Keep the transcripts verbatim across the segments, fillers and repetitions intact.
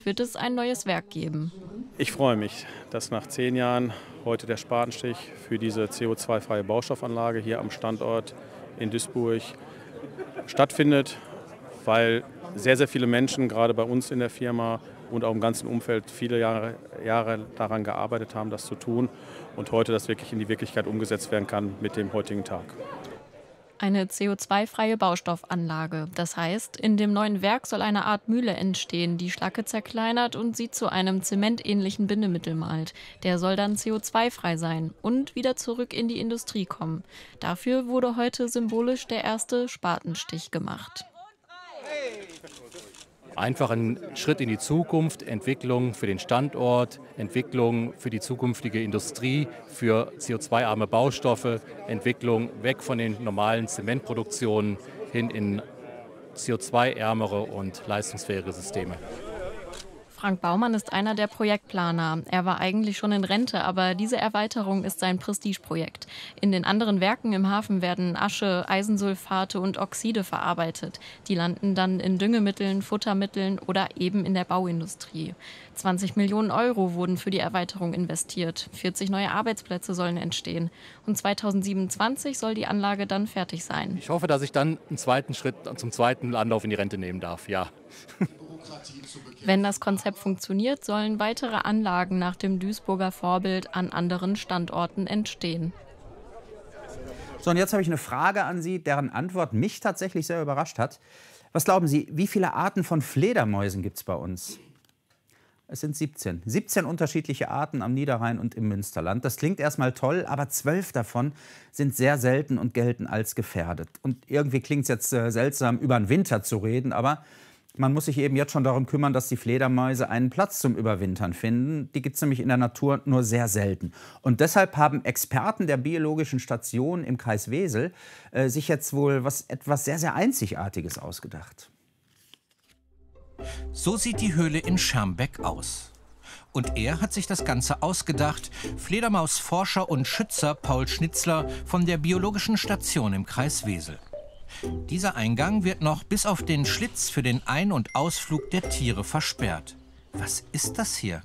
wird es ein neues Werk geben. Ich freue mich, dass nach zehn Jahren heute der Spatenstich für diese C O zwei freie Baustoffanlage hier am Standort in Duisburg stattfindet, weil sehr, sehr viele Menschen, gerade bei uns in der Firma und auch im ganzen Umfeld, viele Jahre, Jahre daran gearbeitet haben, das zu tun und heute das wirklich in die Wirklichkeit umgesetzt werden kann mit dem heutigen Tag. Eine C O zwei freie Baustoffanlage. Das heißt, in dem neuen Werk soll eine Art Mühle entstehen, die Schlacke zerkleinert und sie zu einem zementähnlichen Bindemittel malt. Der soll dann C O zwei frei sein und wieder zurück in die Industrie kommen. Dafür wurde heute symbolisch der erste Spatenstich gemacht. Einfach ein Schritt in die Zukunft, Entwicklung für den Standort, Entwicklung für die zukünftige Industrie, für C O zwei arme Baustoffe, Entwicklung weg von den normalen Zementproduktionen hin in C O zwei ärmere und leistungsfähige Systeme. Frank Baumann ist einer der Projektplaner. Er war eigentlich schon in Rente, aber diese Erweiterung ist sein Prestigeprojekt. In den anderen Werken im Hafen werden Asche, Eisensulfate und Oxide verarbeitet. Die landen dann in Düngemitteln, Futtermitteln oder eben in der Bauindustrie. zwanzig Millionen Euro wurden für die Erweiterung investiert. vierzig neue Arbeitsplätze sollen entstehen. Und zweitausendsiebenundzwanzig soll die Anlage dann fertig sein. Ich hoffe, dass ich dann einen zweiten Schritt zum zweiten Anlauf in die Rente nehmen darf, ja. Wenn das Konzept funktioniert, sollen weitere Anlagen nach dem Duisburger Vorbild an anderen Standorten entstehen. So, und jetzt habe ich eine Frage an Sie, deren Antwort mich tatsächlich sehr überrascht hat. Was glauben Sie, wie viele Arten von Fledermäusen gibt es bei uns? Es sind siebzehn. siebzehn unterschiedliche Arten am Niederrhein und im Münsterland. Das klingt erstmal toll, aber zwölf davon sind sehr selten und gelten als gefährdet. Und irgendwie klingt es jetzt äh, seltsam, über den Winter zu reden, aber man muss sich eben jetzt schon darum kümmern, dass die Fledermäuse einen Platz zum Überwintern finden. Die gibt es nämlich in der Natur nur sehr selten. Und deshalb haben Experten der Biologischen Station im Kreis Wesel äh, sich jetzt wohl was, etwas sehr, sehr Einzigartiges ausgedacht. So sieht die Höhle in Schermbeck aus. Und er hat sich das Ganze ausgedacht, Fledermausforscher und Schützer Paul Schnitzler von der Biologischen Station im Kreis Wesel. Dieser Eingang wird noch bis auf den Schlitz für den Ein- und Ausflug der Tiere versperrt. Was ist das hier?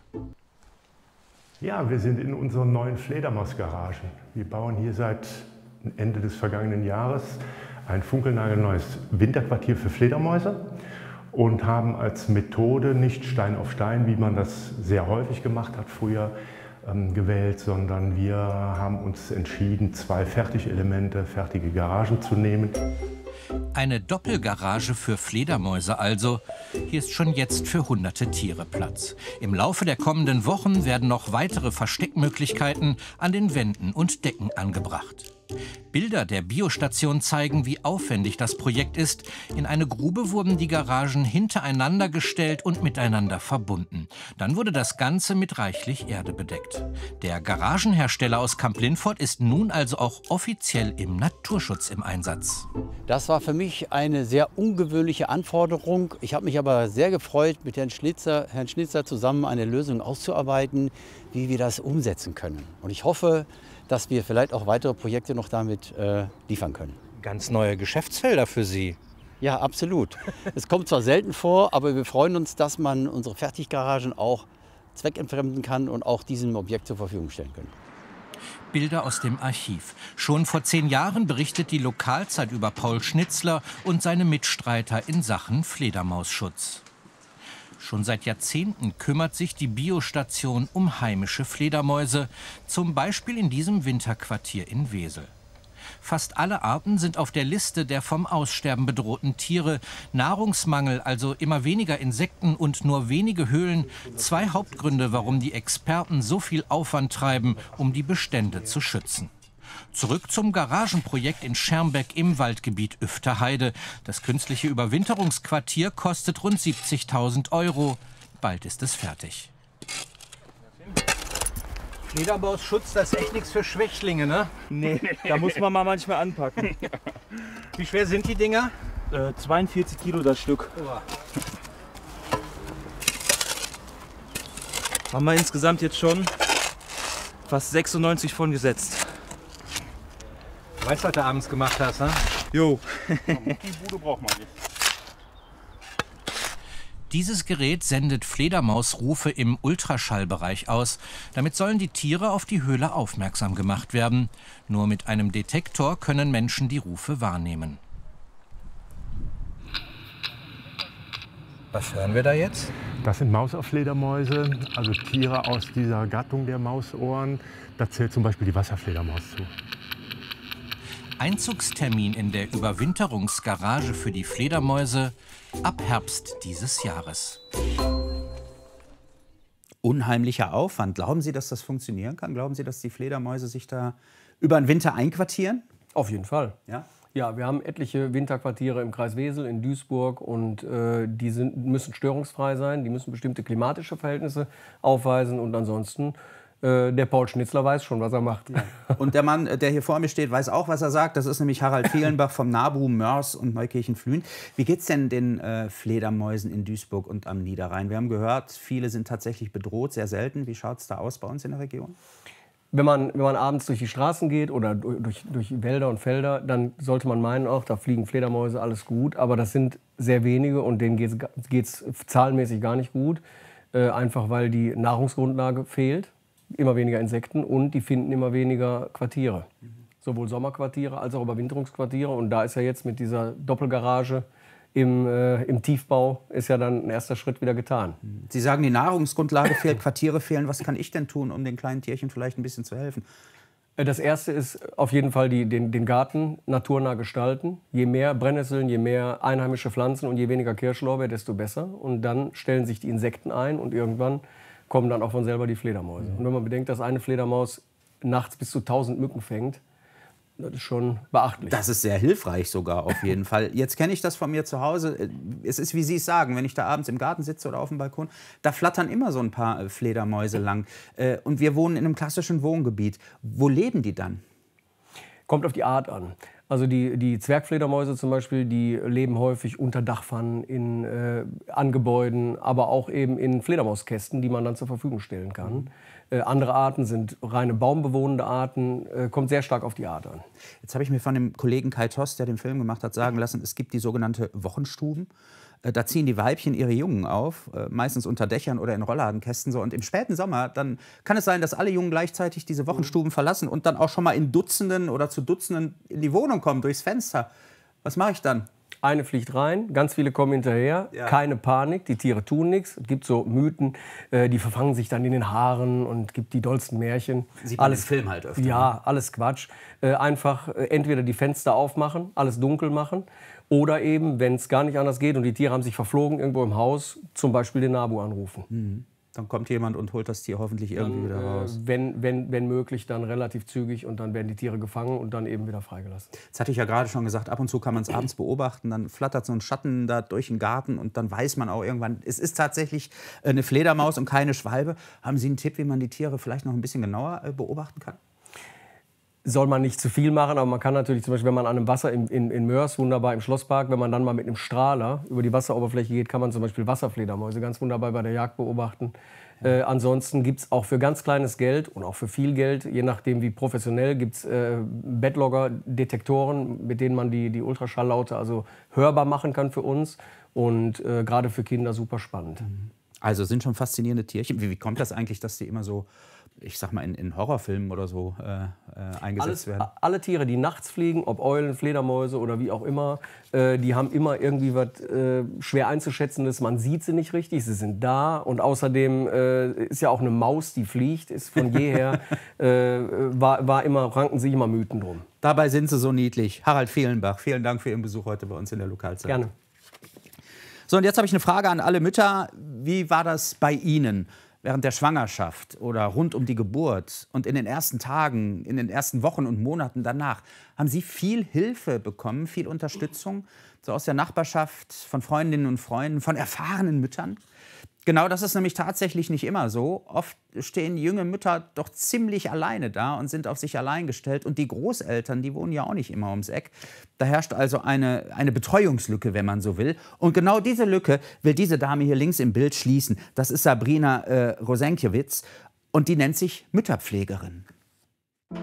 Ja, wir sind in unseren neuen Fledermausgaragen. Wir bauen hier seit Ende des vergangenen Jahres ein funkelnagelneues Winterquartier für Fledermäuse und haben als Methode nicht Stein auf Stein, wie man das sehr häufig gemacht hat früher, ähm, gewählt, sondern wir haben uns entschieden, zwei Fertigelemente, fertige Garagen zu nehmen. Eine Doppelgarage für Fledermäuse also. Hier ist schon jetzt für hunderte Tiere Platz. Im Laufe der kommenden Wochen werden noch weitere Versteckmöglichkeiten an den Wänden und Decken angebracht. Bilder der Biostation zeigen, wie aufwendig das Projekt ist. In eine Grube wurden die Garagen hintereinander gestellt und miteinander verbunden. Dann wurde das Ganze mit reichlich Erde bedeckt. Der Garagenhersteller aus Kamp-Lindfort ist nun also auch offiziell im Naturschutz im Einsatz. Das war für mich eine sehr ungewöhnliche Anforderung. Ich habe mich aber sehr gefreut, mit Herrn Schnitzer, Herrn Schnitzer zusammen eine Lösung auszuarbeiten, wie wir das umsetzen können. Und ich hoffe, dass wir vielleicht auch weitere Projekte noch damit äh, liefern können. Ganz neue Geschäftsfelder für Sie. Ja, absolut. Es kommt zwar selten vor, aber wir freuen uns, dass man unsere Fertiggaragen auch zweckentfremden kann und auch diesem Objekt zur Verfügung stellen können. Bilder aus dem Archiv. Schon vor zehn Jahren berichtet die Lokalzeit über Paul Schnitzler und seine Mitstreiter in Sachen Fledermausschutz. Schon seit Jahrzehnten kümmert sich die Biostation um heimische Fledermäuse, zum Beispiel in diesem Winterquartier in Wesel. Fast alle Arten sind auf der Liste der vom Aussterben bedrohten Tiere. Nahrungsmangel, also immer weniger Insekten und nur wenige Höhlen. Zwei Hauptgründe, warum die Experten so viel Aufwand treiben, um die Bestände zu schützen. Zurück zum Garagenprojekt in Schermbeck im Waldgebiet Üfterheide. Das künstliche Überwinterungsquartier kostet rund siebzigtausend Euro. Bald ist es fertig. Fledermausschutz, das ist echt nichts für Schwächlinge, ne? Nee, da muss man mal manchmal anpacken. Wie schwer sind die Dinger? Äh, zweiundvierzig Kilo das Stück. Haben wir insgesamt jetzt schon fast sechsundneunzig von gesetzt. Weißt du, was du abends gemacht hast, ne? Jo. Die Bude braucht man nicht. Dieses Gerät sendet Fledermausrufe im Ultraschallbereich aus. Damit sollen die Tiere auf die Höhle aufmerksam gemacht werden. Nur mit einem Detektor können Menschen die Rufe wahrnehmen. Was hören wir da jetzt? Das sind Mausohrfledermäuse, also Tiere aus dieser Gattung der Mausohren. Da zählt zum Beispiel die Wasserfledermaus zu. Einzugstermin in der Überwinterungsgarage für die Fledermäuse ab Herbst dieses Jahres. Unheimlicher Aufwand. Glauben Sie, dass das funktionieren kann? Glauben Sie, dass die Fledermäuse sich da über den Winter einquartieren? Auf jeden Fall. Ja? Ja, wir haben etliche Winterquartiere im Kreis Wesel, in Duisburg und äh, die sind, müssen störungsfrei sein, die müssen bestimmte klimatische Verhältnisse aufweisen und ansonsten, äh, der Paul Schnitzler weiß schon, was er macht. Ja. Und der Mann, der hier vor mir steht, weiß auch, was er sagt. Das ist nämlich Harald Fehlenbach vom NABU, Mörs und Neukirchen-Flühen. Wie geht es denn den äh, Fledermäusen in Duisburg und am Niederrhein? Wir haben gehört, viele sind tatsächlich bedroht, sehr selten. Wie schaut es da aus bei uns in der Region? Wenn man, wenn man abends durch die Straßen geht oder durch, durch Wälder und Felder, dann sollte man meinen auch, da fliegen Fledermäuse, alles gut. Aber das sind sehr wenige und denen geht es zahlenmäßig gar nicht gut. Äh, einfach weil die Nahrungsgrundlage fehlt, immer weniger Insekten und die finden immer weniger Quartiere. Mhm. Sowohl Sommerquartiere als auch Überwinterungsquartiere. Und da ist ja jetzt mit dieser Doppelgarage Im, äh, im Tiefbau ist ja dann ein erster Schritt wieder getan. Sie sagen, die Nahrungsgrundlage fehlt, Quartiere fehlen. Was kann ich denn tun, um den kleinen Tierchen vielleicht ein bisschen zu helfen? Das Erste ist auf jeden Fall die, den, den Garten naturnah gestalten. Je mehr Brennnesseln, je mehr einheimische Pflanzen und je weniger Kirschlorbeer, desto besser. Und dann stellen sich die Insekten ein und irgendwann kommen dann auch von selber die Fledermäuse. Und wenn man bedenkt, dass eine Fledermaus nachts bis zu tausend Mücken fängt, das ist schon beachtlich. Das ist sehr hilfreich sogar auf jeden Fall. Jetzt kenne ich das von mir zu Hause. Es ist, wie Sie es sagen, wenn ich da abends im Garten sitze oder auf dem Balkon, da flattern immer so ein paar Fledermäuse lang. Und wir wohnen in einem klassischen Wohngebiet. Wo leben die dann? Kommt auf die Art an. Also die, die Zwergfledermäuse zum Beispiel, die leben häufig unter Dachpfannen, in äh, Angebäuden, aber auch eben in Fledermauskästen, die man dann zur Verfügung stellen kann. Mhm. Äh, andere Arten sind reine baumbewohnende Arten, äh, kommt sehr stark auf die Art an. Jetzt habe ich mir von dem Kollegen Kai Toss, der den Film gemacht hat, sagen lassen, es gibt die sogenannte Wochenstuben. Äh, da ziehen die Weibchen ihre Jungen auf, äh, meistens unter Dächern oder in Rollladenkästen. So. Und im späten Sommer dann kann es sein, dass alle Jungen gleichzeitig diese Wochenstuben verlassen und dann auch schon mal in Dutzenden oder zu Dutzenden in die Wohnung kommen, durchs Fenster. Was mache ich dann? Eine fliegt rein, ganz viele kommen hinterher, ja. Keine Panik, die Tiere tun nichts. Es gibt so Mythen, äh, die verfangen sich dann in den Haaren und gibt die dollsten Märchen. Sieht man alles, im Film halt öfter. Ja, alles Quatsch. Äh, einfach äh, entweder die Fenster aufmachen, alles dunkel machen oder eben, wenn es gar nicht anders geht und die Tiere haben sich verflogen irgendwo im Haus, zum Beispiel den NABU anrufen. Mhm. Dann kommt jemand und holt das Tier hoffentlich irgendwie dann, wieder raus. Äh, wenn, wenn, wenn möglich, dann relativ zügig und dann werden die Tiere gefangen und dann eben wieder freigelassen. Jetzt hatte ich ja gerade schon gesagt, ab und zu kann man es abends beobachten, dann flattert so ein Schatten da durch den Garten und dann weiß man auch irgendwann, es ist tatsächlich eine Fledermaus und keine Schwalbe. Haben Sie einen Tipp, wie man die Tiere vielleicht noch ein bisschen genauer äh, beobachten kann? Soll man nicht zu viel machen, aber man kann natürlich zum Beispiel, wenn man an einem Wasser in, in, in Mörs, wunderbar im Schlosspark, wenn man dann mal mit einem Strahler über die Wasseroberfläche geht, kann man zum Beispiel Wasserfledermäuse ganz wunderbar bei der Jagd beobachten. Äh, ansonsten gibt es auch für ganz kleines Geld und auch für viel Geld, je nachdem wie professionell, gibt es äh, Bettlogger-Detektoren, mit denen man die, die Ultraschalllaute also hörbar machen kann für uns und äh, gerade für Kinder super spannend. Also sind schon faszinierende Tierchen. Wie, wie kommt das eigentlich, dass die immer so, ich sag mal, in, in Horrorfilmen oder so äh, äh, eingesetzt Alles, werden? Alle Tiere, die nachts fliegen, ob Eulen, Fledermäuse oder wie auch immer, äh, die haben immer irgendwie was äh, schwer einzuschätzendes. Man sieht sie nicht richtig, sie sind da. Und außerdem äh, ist ja auch eine Maus, die fliegt, ist von jeher, äh, war, war immer, ranken sich immer Mythen drum. Dabei sind sie so niedlich. Harald Fehlenbach, vielen Dank für Ihren Besuch heute bei uns in der Lokalzeit. Gerne. So, und jetzt habe ich eine Frage an alle Mütter. Wie war das bei Ihnen während der Schwangerschaft oder rund um die Geburt und in den ersten Tagen, in den ersten Wochen und Monaten danach? Haben Sie viel Hilfe bekommen, viel Unterstützung, so aus der Nachbarschaft, von Freundinnen und Freunden, von erfahrenen Müttern? Genau, das ist nämlich tatsächlich nicht immer so. Oft stehen junge Mütter doch ziemlich alleine da und sind auf sich allein gestellt. Und die Großeltern, die wohnen ja auch nicht immer ums Eck. Da herrscht also eine, eine Betreuungslücke, wenn man so will. Und genau diese Lücke will diese Dame hier links im Bild schließen. Das ist Sabrina äh, Rosenkiewicz und die nennt sich Mütterpflegerin.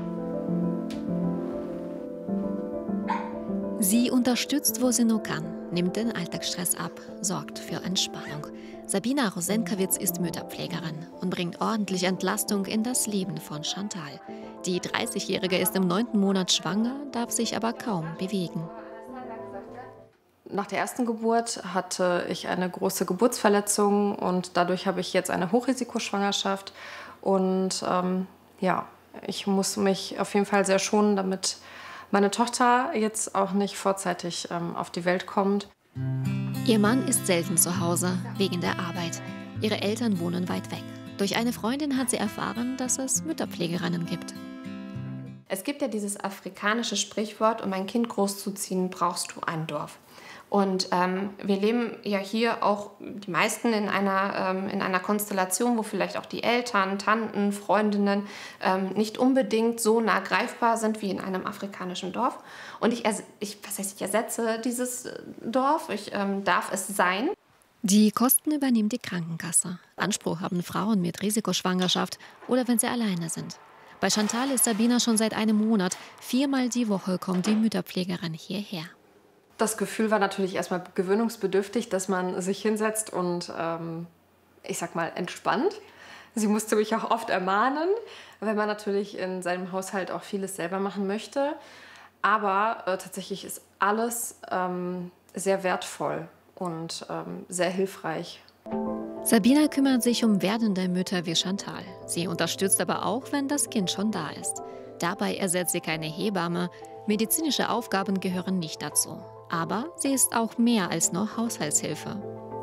Sie unterstützt, wo sie nur kann. nimmt den Alltagsstress ab, sorgt für Entspannung. Sabina Rosenkawitz ist Mütterpflegerin und bringt ordentlich Entlastung in das Leben von Chantal. Die dreißigjährige ist im neunten Monat schwanger, darf sich aber kaum bewegen. Nach der ersten Geburt hatte ich eine große Geburtsverletzung und dadurch habe ich jetzt eine Hochrisikoschwangerschaft. Und ähm, ja, ich muss mich auf jeden Fall sehr schonen, damit meine Tochter jetzt auch nicht vorzeitig ähm, auf die Welt kommt. Ihr Mann ist selten zu Hause, wegen der Arbeit. Ihre Eltern wohnen weit weg. Durch eine Freundin hat sie erfahren, dass es Mütterpflegerinnen gibt. Es gibt ja dieses afrikanische Sprichwort, um ein Kind großzuziehen, brauchst du ein Dorf. Und ähm, wir leben ja hier auch die meisten in einer, ähm, in einer Konstellation, wo vielleicht auch die Eltern, Tanten, Freundinnen ähm, nicht unbedingt so nah greifbar sind wie in einem afrikanischen Dorf. Und ich, ich, was heißt, ich ersetze dieses Dorf, ich ähm, darf es sein. Die Kosten übernimmt die Krankenkasse. Anspruch haben Frauen mit Risikoschwangerschaft oder wenn sie alleine sind. Bei Chantal ist Sabina schon seit einem Monat. Viermal die Woche kommt die Mütterpflegerin hierher. Das Gefühl war natürlich erstmal gewöhnungsbedürftig, dass man sich hinsetzt und, ähm, ich sag mal, entspannt. Sie musste mich auch oft ermahnen, weil man natürlich in seinem Haushalt auch vieles selber machen möchte. Aber äh, tatsächlich ist alles ähm, sehr wertvoll und ähm, sehr hilfreich. Sabina kümmert sich um werdende Mütter wie Chantal. Sie unterstützt aber auch, wenn das Kind schon da ist. Dabei ersetzt sie keine Hebamme. Medizinische Aufgaben gehören nicht dazu. Aber sie ist auch mehr als nur Haushaltshilfe.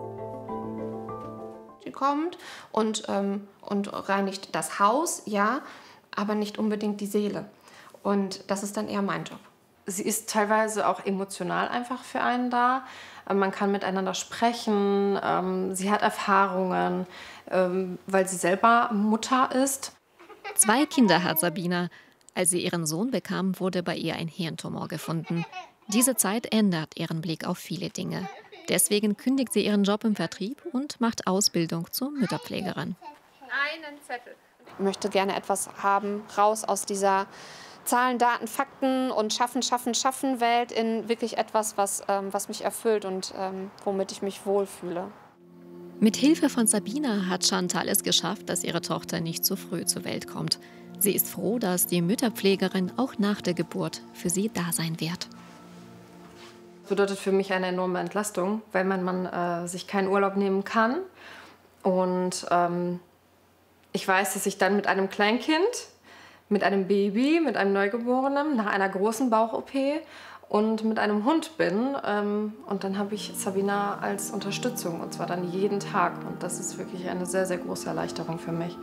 Sie kommt und, ähm, und reinigt das Haus, ja, aber nicht unbedingt die Seele. Und das ist dann eher mein Job. Sie ist teilweise auch emotional einfach für einen da. Man kann miteinander sprechen. Ähm, sie hat Erfahrungen, ähm, weil sie selber Mutter ist. Zwei Kinder hat Sabina. Als sie ihren Sohn bekam, wurde bei ihr ein Hirntumor gefunden. Diese Zeit ändert ihren Blick auf viele Dinge. Deswegen kündigt sie ihren Job im Vertrieb und macht Ausbildung zur Mütterpflegerin. Einen Zettel. Ich möchte gerne etwas haben, raus aus dieser Zahlen, Daten, Fakten und Schaffen, Schaffen, Schaffen Welt in wirklich etwas, was, ähm, was mich erfüllt und ähm, womit ich mich wohlfühle. Mit Hilfe von Sabina hat Chantal es geschafft, dass ihre Tochter nicht zu früh zur Welt kommt. Sie ist froh, dass die Mütterpflegerin auch nach der Geburt für sie da sein wird. Das bedeutet für mich eine enorme Entlastung, weil man, man äh, sich keinen Urlaub nehmen kann. Und ähm, ich weiß, dass ich dann mit einem Kleinkind, mit einem Baby, mit einem Neugeborenen, nach einer großen Bauch-O P und mit einem Hund bin. Ähm, und dann habe ich Sabina als Unterstützung, und zwar dann jeden Tag. Und das ist wirklich eine sehr, sehr große Erleichterung für mich.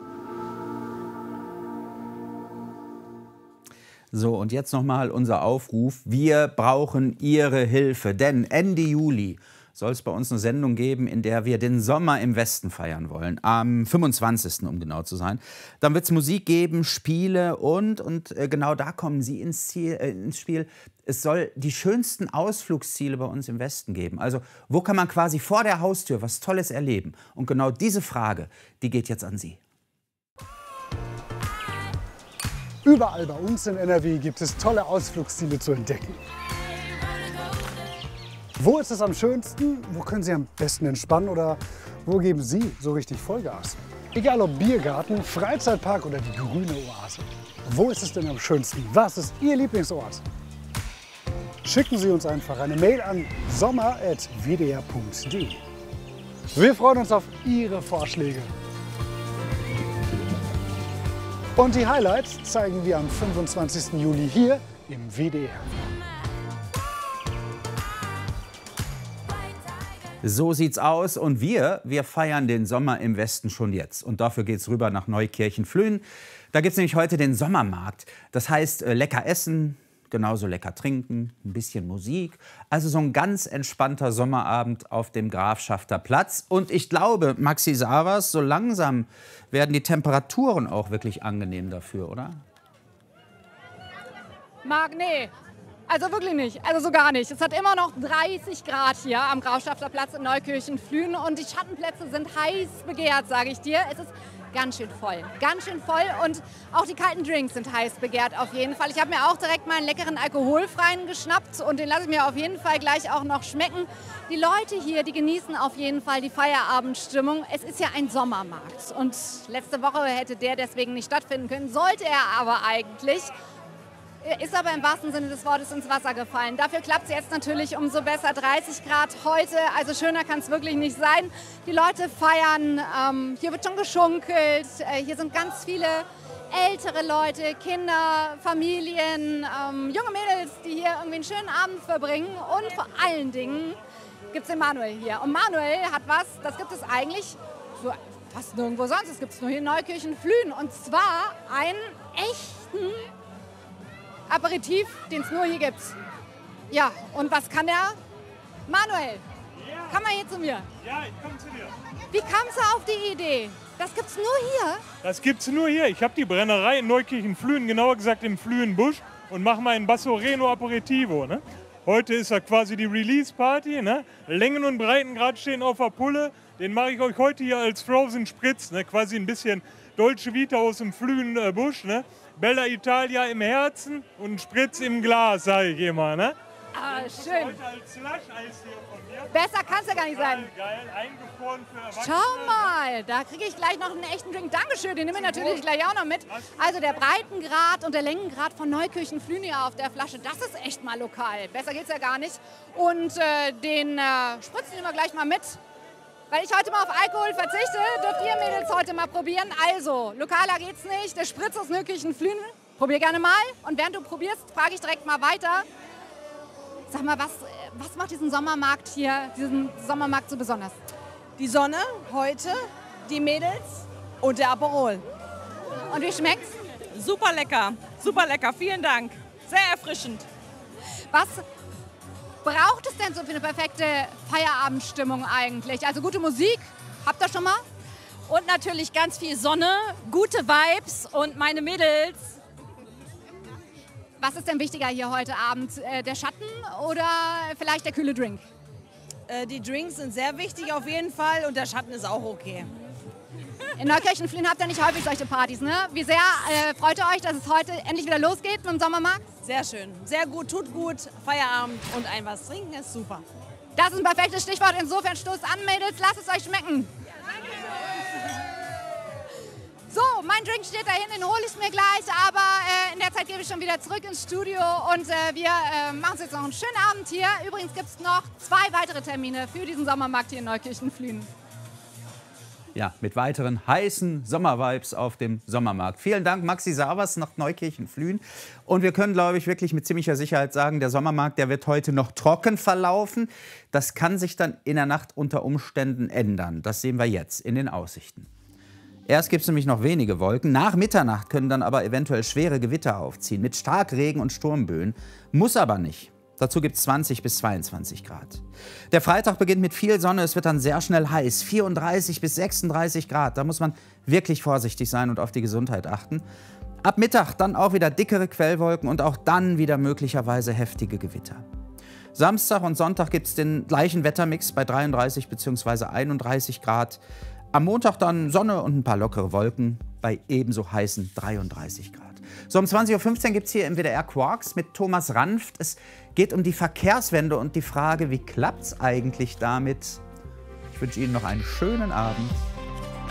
So, und jetzt nochmal unser Aufruf. Wir brauchen Ihre Hilfe, denn Ende Juli soll es bei uns eine Sendung geben, in der wir den Sommer im Westen feiern wollen. Am fünfundzwanzigsten um genau zu sein. Dann wird es Musik geben, Spiele und, und äh, genau da kommen Sie ins, Ziel, äh, ins Spiel. Es soll die schönsten Ausflugsziele bei uns im Westen geben. Also wo kann man quasi vor der Haustür was Tolles erleben? Und genau diese Frage, die geht jetzt an Sie. Überall bei uns in N R W gibt es tolle Ausflugsziele zu entdecken. Wo ist es am schönsten? Wo können Sie am besten entspannen? Oder wo geben Sie so richtig Vollgas? Egal ob Biergarten, Freizeitpark oder die grüne Oase. Wo ist es denn am schönsten? Was ist Ihr Lieblingsort? Schicken Sie uns einfach eine Mail an sommer at w d r punkt d e. Wir freuen uns auf Ihre Vorschläge. Und die Highlights zeigen wir am fünfundzwanzigsten Juli hier im W D R. So sieht's aus und wir, wir feiern den Sommer im Westen schon jetzt. Und dafür geht's rüber nach Neukirchen-Flühen. Da gibt's nämlich heute den Sommermarkt. Das heißt, äh, lecker essen, genauso lecker trinken, ein bisschen Musik. Also so ein ganz entspannter Sommerabend auf dem Grafschafter Platz. Und ich glaube, Maxi Savas, so langsam werden die Temperaturen auch wirklich angenehm dafür, oder? Marc, nee. Also wirklich nicht, also so gar nicht. Es hat immer noch dreißig Grad hier am Grafschafter Platz in Neukirchen-Flühen und die Schattenplätze sind heiß begehrt, sage ich dir. Es ist ganz schön voll. Ganz schön voll und auch die kalten Drinks sind heiß begehrt auf jeden Fall. Ich habe mir auch direkt mal einen leckeren alkoholfreien geschnappt und den lasse ich mir auf jeden Fall gleich auch noch schmecken. Die Leute hier, die genießen auf jeden Fall die Feierabendstimmung. Es ist ja ein Sommermarkt und letzte Woche hätte der deswegen nicht stattfinden können, sollte er aber eigentlich. Ist aber im wahrsten Sinne des Wortes ins Wasser gefallen. Dafür klappt es jetzt natürlich umso besser. dreißig Grad heute, also schöner kann es wirklich nicht sein. Die Leute feiern, ähm, hier wird schon geschunkelt, äh, hier sind ganz viele ältere Leute, Kinder, Familien, ähm, junge Mädels, die hier irgendwie einen schönen Abend verbringen. Und vor allen Dingen gibt es den Manuel hier. Und Manuel hat was, das gibt es eigentlich so fast nirgendwo sonst. Das gibt es nur hier in Neukirchen-Flühen. Und zwar einen echten Aperitif, den es nur hier gibt. Ja, und was kann der? Manuel, ja. Komm mal hier zu mir. Ja, ich komme zu dir. Wie kamst du auf die Idee? Das gibt's nur hier? Das gibt's nur hier. Ich habe die Brennerei in Neukirchen-Flühen, genauer gesagt im Flühenbusch, und mache meinen Bassoreno Aperitivo. Ne? Heute ist ja quasi die Release-Party. Ne? Längen und Breitengrad stehen auf der Pulle. Den mache ich euch heute hier als Frozen Spritz. Ne? Quasi ein bisschen Dolce Vita aus dem Flühenbusch. Ne? Bella Italia im Herzen und Spritz im Glas, sage ich immer. Ne? Ah, schön. Heute als Slush-Eis hier von mir. Besser kann es ja gar nicht sein. Geil, eingefroren für Erwachsene. Schau mal, da kriege ich gleich noch einen echten Drink. Dankeschön, den nehme ich natürlich gleich auch noch mit. Also der Breitengrad und der Längengrad von Neukirchen-Flühen hier auf der Flasche, das ist echt mal lokal. Besser geht's ja gar nicht. Und äh, den äh, Spritz nehmen wir gleich mal mit. Weil ich heute mal auf Alkohol verzichte, dürft ihr Mädels heute mal probieren. Also, lokaler geht's nicht. Der Spritz aus Neukirchen-Flühen. Probier gerne mal. Und während du probierst, frage ich direkt mal weiter. Sag mal, was, was macht diesen Sommermarkt hier, diesen Sommermarkt so besonders? Die Sonne heute, die Mädels und der Aperol. Und wie schmeckt's? Super lecker, super lecker. Vielen Dank. Sehr erfrischend. Was braucht es denn so für eine perfekte Feierabendstimmung eigentlich? Also gute Musik, habt ihr schon mal? Und natürlich ganz viel Sonne, gute Vibes und meine Mädels. Was ist denn wichtiger hier heute Abend? Äh, der Schatten oder vielleicht der kühle Drink? Äh, die Drinks sind sehr wichtig auf jeden Fall und der Schatten ist auch okay. In Neukirchen-Flühen habt ihr nicht häufig solche Partys, ne? Wie sehr äh, freut ihr euch, dass es heute endlich wieder losgeht mit dem Sommermarkt? Sehr schön, sehr gut, tut gut, Feierabend und ein was trinken ist super. Das ist ein perfektes Stichwort, insofern stoßt an, Mädels, lasst es euch schmecken. So, mein Drink steht da hinten, den hole ich mir gleich, aber äh, in der Zeit gebe ich schon wieder zurück ins Studio und äh, wir äh, machen uns jetzt noch einen schönen Abend hier. Übrigens gibt es noch zwei weitere Termine für diesen Sommermarkt hier in Neukirchen-Flühen. Ja, mit weiteren heißen Sommervibes auf dem Sommermarkt. Vielen Dank, Maxi Savas nach Neukirchen-Flühen. Und wir können, glaube ich, wirklich mit ziemlicher Sicherheit sagen, der Sommermarkt, der wird heute noch trocken verlaufen. Das kann sich dann in der Nacht unter Umständen ändern. Das sehen wir jetzt in den Aussichten. Erst gibt es nämlich noch wenige Wolken. Nach Mitternacht können dann aber eventuell schwere Gewitter aufziehen mit Starkregen und Sturmböen. Muss aber nicht. Dazu gibt es zwanzig bis zweiundzwanzig Grad. Der Freitag beginnt mit viel Sonne, es wird dann sehr schnell heiß. vierunddreißig bis sechsunddreißig Grad, da muss man wirklich vorsichtig sein und auf die Gesundheit achten. Ab Mittag dann auch wieder dickere Quellwolken und auch dann wieder möglicherweise heftige Gewitter. Samstag und Sonntag gibt es den gleichen Wettermix bei dreiunddreißig bzw. einunddreißig Grad. Am Montag dann Sonne und ein paar lockere Wolken bei ebenso heißen dreiunddreißig Grad. So, um zwanzig Uhr fünfzehn gibt es hier im W D R Quarks mit Thomas Ranft. Es geht um die Verkehrswende und die Frage, wie klappt es eigentlich damit? Ich wünsche Ihnen noch einen schönen Abend.